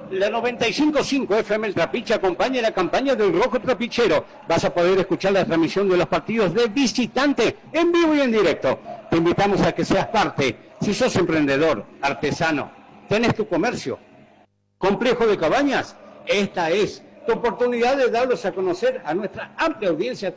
La 95.5 FM El Trapiche acompaña la campaña del Rojo Trapichero. Vas a poder escuchar la transmisión de los partidos de visitante en vivo y en directo. Te invitamos a que seas parte. Si sos emprendedor, artesano, tenés tu comercio, complejo de cabañas, esta es tu oportunidad de darlos a conocer a nuestra amplia audiencia